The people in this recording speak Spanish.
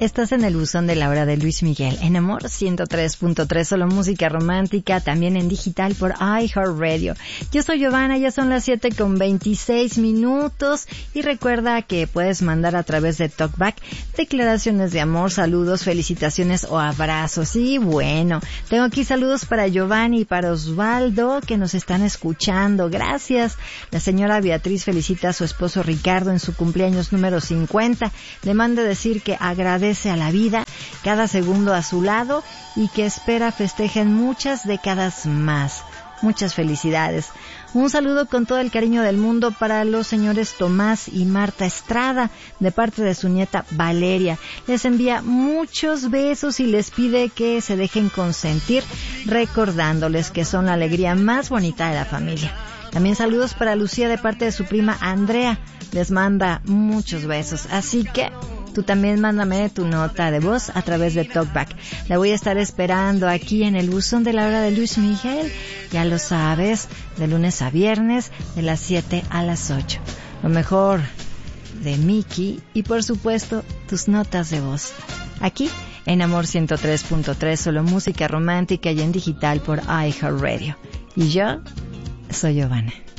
Estás en el buzón de la hora de Luis Miguel, en Amor 103.3, solo música romántica, también en digital por iHeartRadio. Yo soy Giovanna, ya son las 7:26 y recuerda que puedes mandar a través de TalkBack declaraciones de amor, saludos, felicitaciones o abrazos. Y bueno, tengo aquí saludos para Giovanni y para Osvaldo que nos están escuchando. Gracias. La señora Beatriz felicita a su esposo Ricardo en su cumpleaños número 50. Le manda decir que agradece a la vida cada segundo a su lado y que espera festejen muchas décadas más. Muchas felicidades. Un saludo con todo el cariño del mundo para los señores Tomás y Marta Estrada, de parte de su nieta Valeria. Les envía muchos besos y les pide que se dejen consentir, recordándoles que son la alegría más bonita de la familia. También saludos para Lucía de parte de su prima Andrea. Les manda muchos besos. Así que tú también mándame tu nota de voz a través de TalkBack. La voy a estar esperando aquí en el buzón de la hora de Luis Miguel. Ya lo sabes, de lunes a viernes, de las 7 a las 8. Lo mejor de Miki y, por supuesto, tus notas de voz. Aquí en Amor 103.3, solo música romántica y en digital por iHeartRadio. Y yo soy Giovanna.